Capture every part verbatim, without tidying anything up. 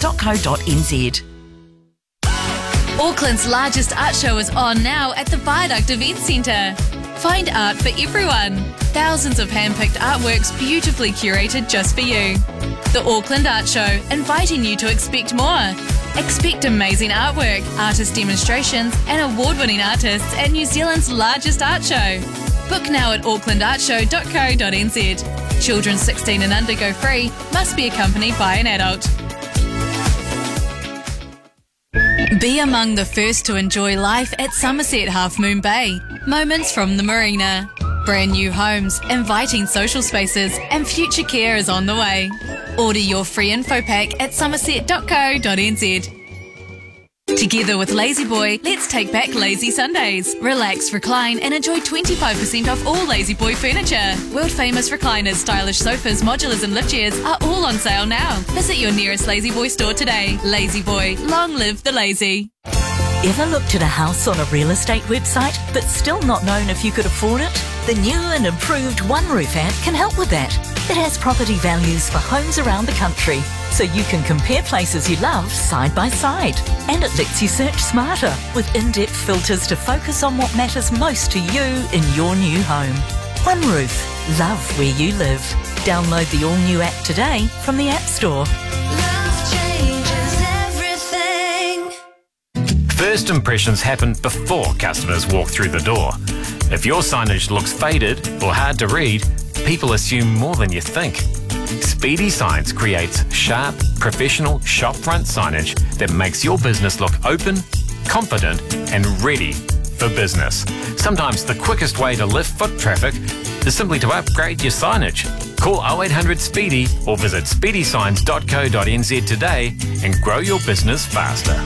dot co dot n z. Auckland's largest art show is on now at the Viaduct Event Centre. Find art for everyone. Thousands of hand-picked artworks beautifully curated just for you. The Auckland Art Show, inviting you to expect more. Expect amazing artwork, artist demonstrations and award-winning artists at New Zealand's largest art show. Book now at auckland art show dot co dot n z. Children sixteen and under go free, must be accompanied by an adult. Be among the first to enjoy life at Somerset Half Moon Bay. Moments from the marina. Brand new homes, inviting social spaces, and future care is on the way. Order your free info pack at somerset dot co dot n z. Together with Lazy Boy, let's take back lazy Sundays. Relax, recline and enjoy twenty-five percent off all Lazy Boy furniture. World famous recliners, stylish sofas, modulars and lift chairs are all on sale now. Visit your nearest Lazy Boy store today. Lazy Boy, long live the lazy. Ever looked at a house on a real estate website but still not known if you could afford it? The new and improved One Roof app can help with that. It has property values for homes around the country, so you can compare places you love side by side. And it lets you search smarter with in-depth filters to focus on what matters most to you in your new home. One Roof. Love where you live. Download the all-new app today from the App Store. Love changes everything. First impressions happen before customers walk through the door. If your signage looks faded or hard to read, people assume more than you think. Speedy Signs creates sharp, professional shopfront signage that makes your business look open, confident and ready for business. Sometimes the quickest way to lift foot traffic is simply to upgrade your signage. Call oh eight hundred SPEEDY or visit speedy signs dot co dot n z today and grow your business faster.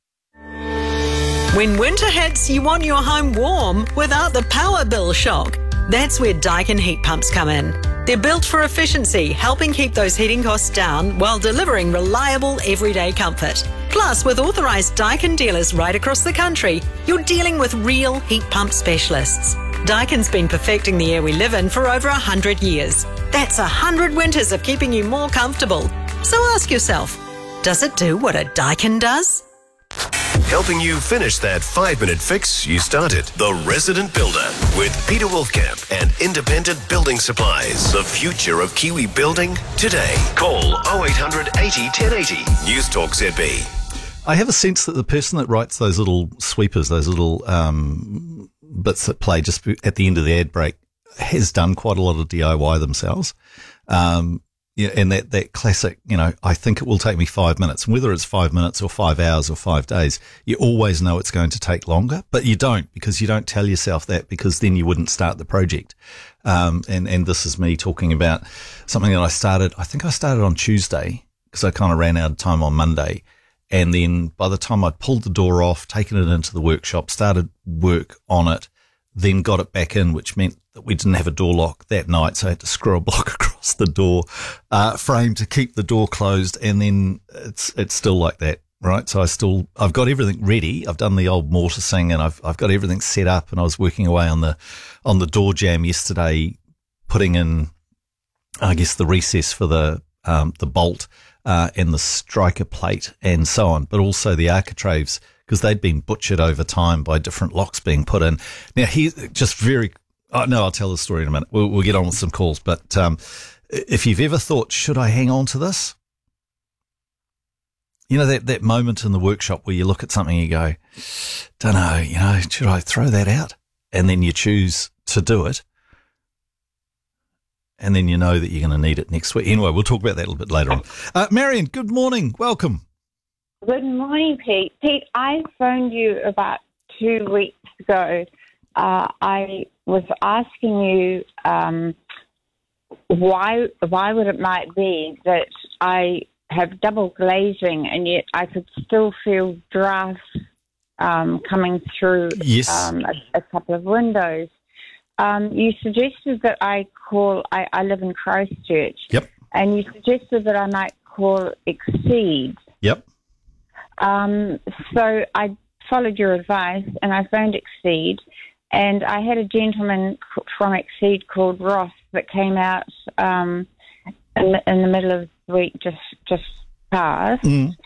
When winter hits, you want your home warm without the power bill shock. That's where Daikin heat pumps come in. They're built for efficiency, helping keep those heating costs down while delivering reliable everyday comfort. Plus, with authorised Daikin dealers right across the country, you're dealing with real heat pump specialists. Daikin's been perfecting the air we live in for over one hundred years. That's one hundred winters of keeping you more comfortable. So ask yourself, does it do what a Daikin does? Helping you finish that five-minute fix you started. The Resident Builder with Peter Wolfkamp and Independent Building Supplies. The future of Kiwi building today. Call oh eight hundred eighty ten eighty. News Talk Z B. I have a sense that the person that writes those little sweepers, those little um, bits that play just at the end of the ad break, has done quite a lot of D I Y themselves. Um, Yeah, and that, that classic, you know, I think it will take me five minutes. And whether it's five minutes or five hours or five days, you always know it's going to take longer, but you don't, because you don't tell yourself that, because then you wouldn't start the project. Um, and, and this is me talking about something that I started, I think I started on Tuesday, because I kind of ran out of time on Monday. And then by the time I'd pulled the door off, taken it into the workshop, started work on it, then got it back in, which meant that we didn't have a door lock that night, so I had to screw a block across the door uh, frame to keep the door closed, and then it's it's still like that, right? So I still I've got everything ready. I've done the old mortising, and I've I've got everything set up, and I was working away on the on the door jamb yesterday, putting in, I guess, the recess for the um, the bolt uh, and the striker plate and so on, but also the architraves, because they'd been butchered over time by different locks being put in. Now, he just very, oh, no, I'll tell the story in a minute. We'll, we'll get on with some calls. But um, if you've ever thought, should I hang on to this? You know, that, that moment in the workshop where you look at something and you go, don't know, you know, should I throw that out? And then you choose to do it. And then you know that you're going to need it next week. Anyway, we'll talk about that a little bit later on. Uh, Marion, good morning. Welcome. Good morning, Pete. Pete, I phoned you about two weeks ago. Uh, I was asking you um, why why would it might be that I have double glazing and yet I could still feel drafts um, coming through yes. um, a, a couple of windows. Um, you suggested that I call, I, I live in Christchurch, yep. and you suggested that I might call Exceed. Yep. Um, so I followed your advice and I phoned Exceed, and I had a gentleman from Exceed called Ross that came out um, in, in the middle of the week just, just past. Mm.